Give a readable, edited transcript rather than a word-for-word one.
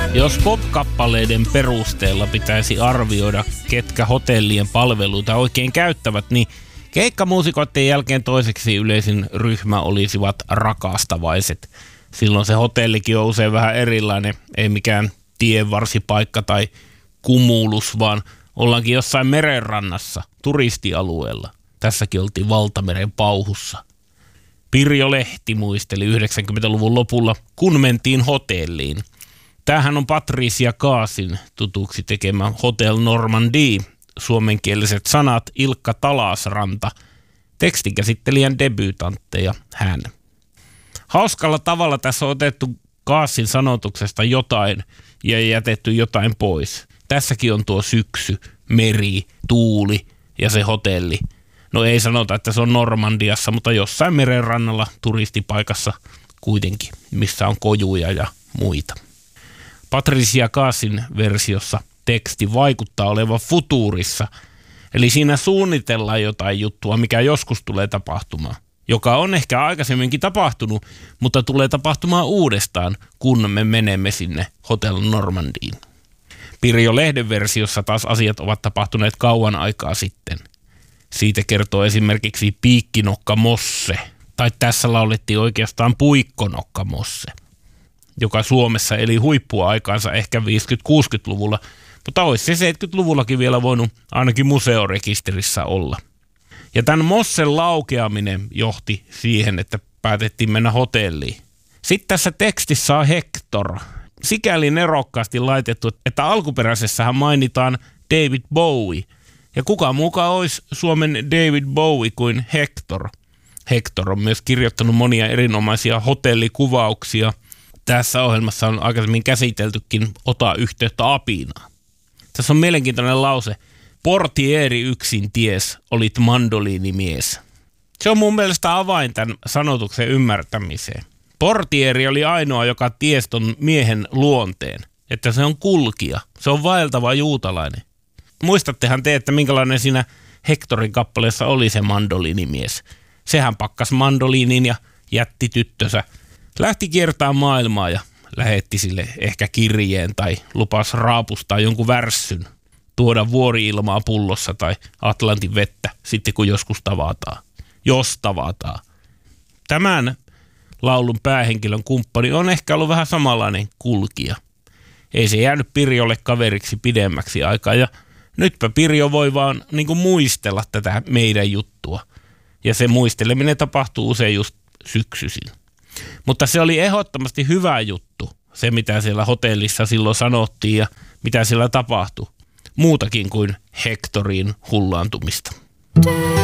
Jos pop-kappaleiden perusteella pitäisi arvioida, ketkä hotellien palveluita oikein käyttävät, niin keikkamuusikoiden jälkeen toiseksi yleisin ryhmä olisivat rakastavaiset. Silloin se hotellikin on usein vähän erilainen, ei mikään tienvarsipaikka tai kumulus, vaan ollaankin jossain merenrannassa, turistialueella. Tässäkin oltiin Valtameren pauhussa. Pirjo Lehti muisteli 90-luvun lopulla, kun mentiin hotelliin. Tämähän on Patricia Kaasin tutuksi tekemä Hotel Normandie, suomenkieliset sanat Ilkka Talasranta, tekstinkäsittelijän debyytantteja hän. Hauskalla tavalla tässä on otettu Kaasin sanotuksesta jotain ja jätetty jotain pois. Tässäkin on tuo syksy, meri, tuuli ja se hotelli. No ei sanota, että se on Normandiassa, mutta jossain merenrannalla turistipaikassa kuitenkin, missä on kojuja ja muita. Patricia Kaasin versiossa teksti vaikuttaa olevan futuurissa, eli siinä suunnitellaan jotain juttua, mikä joskus tulee tapahtumaan, joka on ehkä aikaisemminkin tapahtunut, mutta tulee tapahtumaan uudestaan, kun me menemme sinne Hotel Normandiin. Pirjo Lehden versiossa taas asiat ovat tapahtuneet kauan aikaa sitten. Siitä kertoo esimerkiksi Piikkinokka Mosse, tai tässä laulettiin oikeastaan Puikkonokka Mosse, joka Suomessa eli huippuaikaansa ehkä 50-60-luvulla, mutta olisi se 70-luvullakin vielä voinut ainakin museorekisterissä olla. Ja tämän Mossen laukeaminen johti siihen, että päätettiin mennä hotelliin. Sitten tässä tekstissä on Hector. Sikäli nerokkaasti laitettu, että alkuperäisessähän mainitaan David Bowie. Ja kuka mukaan olisi Suomen David Bowie kuin Hector. Hector on myös kirjoittanut monia erinomaisia hotellikuvauksia. Tässä ohjelmassa on aikaisemmin käsiteltykin Ota yhteyttä apinaan. Tässä on mielenkiintoinen lause. Portieri yksin ties, olit mandoliinimies. Se on mun mielestä avain tämän sanotuksen ymmärtämiseen. Portieri oli ainoa, joka tiesi ton miehen luonteen, että se on kulkija, se on vaeltava juutalainen. Muistattehan te, että minkälainen siinä Hectorin kappaleessa oli se mandoliinimies. Sehän pakkas mandoliinin ja jätti tyttönsä. Lähti kiertämään maailmaa ja lähetti sille ehkä kirjeen tai lupasi raapustaa jonkun värssyn, tuoda vuori-ilmaa pullossa tai Atlantin vettä sitten kun joskus tavataan. Jos tavataan. Tämän laulun päähenkilön kumppani on ehkä ollut vähän samanlainen kulkija. Ei se jäänyt Pirjolle kaveriksi pidemmäksi aikaa ja nytpä Pirjo voi vaan niin kuin muistella tätä meidän juttua. Ja se muisteleminen tapahtuu usein just syksyisin. Mutta se oli ehdottomasti hyvä juttu, se mitä siellä hotellissa silloin sanottiin ja mitä siellä tapahtui. Muutakin kuin Hectorin hullaantumista.